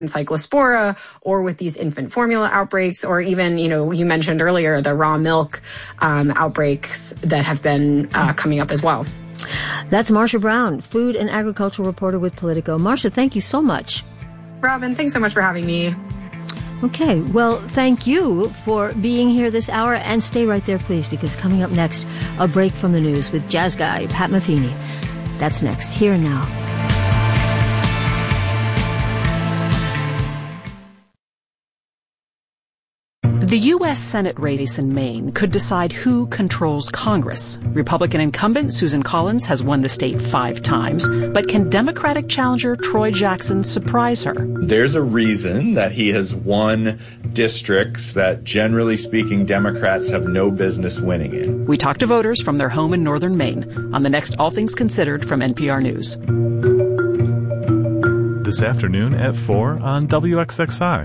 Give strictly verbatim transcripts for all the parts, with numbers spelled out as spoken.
Cyclospora, or with these infant formula outbreaks, or even, you know, you mentioned earlier the raw milk um, outbreaks that have been uh, coming up as well. That's Marcia Brown, food and agricultural reporter with Politico. Marcia, thank you so much. Robin, thanks so much for having me. Okay, well, thank you for being here this hour, and stay right there, please, because coming up next, a break from the news with jazz guy Pat Metheny. That's next, here and now. The U S Senate race in Maine could decide who controls Congress. Republican incumbent Susan Collins has won the state five times, but can Democratic challenger Troy Jackson surprise her? There's a reason that he has won districts that, generally speaking, Democrats have no business winning in. We talked to voters from their home in northern Maine on the next All Things Considered from N P R News. This afternoon at four on W X X I.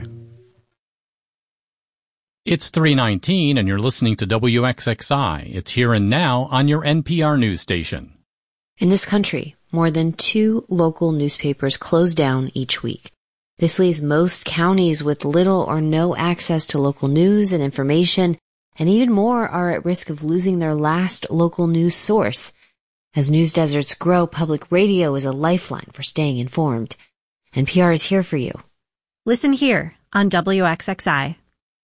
It's three nineteen and you're listening to W X X I. It's Here and Now on your N P R news station. In this country, more than two local newspapers close down each week. This leaves most counties with little or no access to local news and information, and even more are at risk of losing their last local news source. As news deserts grow, public radio is a lifeline for staying informed. N P R is here for you. Listen here on W X X I.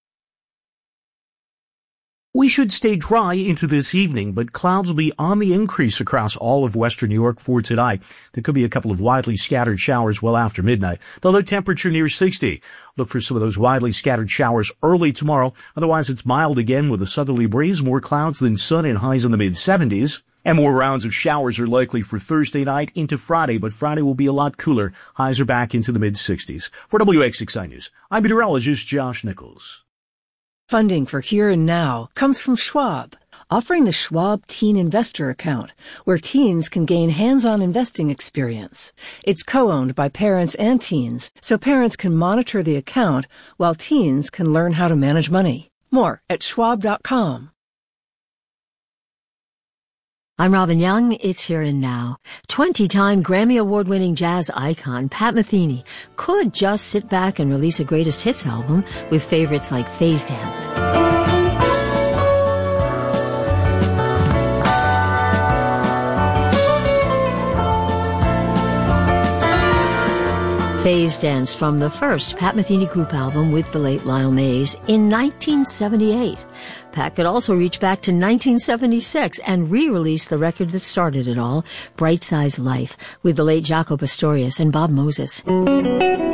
We should stay dry into this evening, but clouds will be on the increase across all of western New York for tonight. There could be a couple of widely scattered showers well after midnight. The low temperature near sixty. Look for some of those widely scattered showers early tomorrow. Otherwise, it's mild again with a southerly breeze, more clouds than sun, and highs in the mid seventies. And more rounds of showers are likely for Thursday night into Friday, but Friday will be a lot cooler. Highs are back into the mid sixties. For W X X I News, I'm meteorologist Josh Nichols. Funding for Here and Now comes from Schwab, offering the Schwab Teen Investor Account, where teens can gain hands-on investing experience. It's co-owned by parents and teens, so parents can monitor the account while teens can learn how to manage money. More at schwab dot com. I'm Robin Young. It's Here and Now. twenty-time Grammy Award-winning jazz icon Pat Metheny could just sit back and release a greatest hits album with favorites like Phase Dance. Phase Dance from the first Pat Metheny Group album with the late Lyle Mays in nineteen seventy-eight. Pat could also reach back to nineteen seventy-six and re-release the record that started it all, Bright Size Life, with the late Jaco Pastorius and Bob Moses.